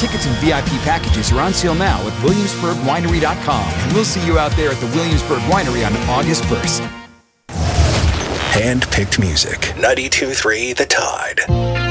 Tickets and VIP packages are on sale now at WilliamsburgWinery.com, and we'll see you out there at the Williamsburg Winery on August 1st. Hand-picked music. 92.3 The Tide.